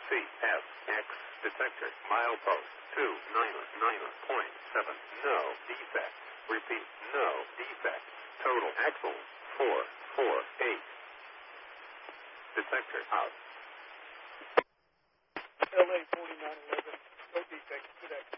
CSX detector, milepost 299.7, no defect. Repeat, no defect. Total axle 448. Detector out. LA 4911, no defect, good axle.